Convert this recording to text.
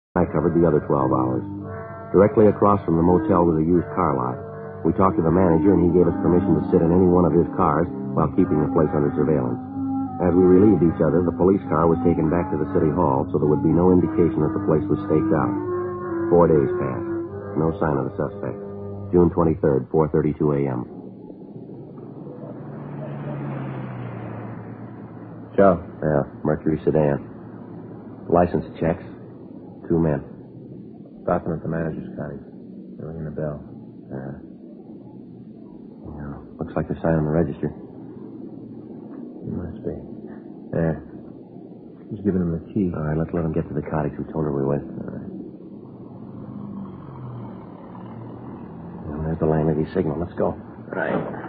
I covered the other 12 hours. Directly across from the motel was a used car lot. We talked to the manager, and he gave us permission to sit in any one of his cars while keeping the place under surveillance. As we relieved each other, the police car was taken back to the city hall, so there would be no indication that the place was staked out. 4 days passed. No sign of the suspect. June 23rd, 4:32 a.m. Joe. Yeah, Mercury sedan. License checks. 2 men. Stopping at the manager's cottage. They're ringing the bell. Looks like they're signing the register. It must be. There. He's giving him the key. All right, let's let him get to the cottage we told her we went. All right. And there's the landlady's signal. Let's go. Right.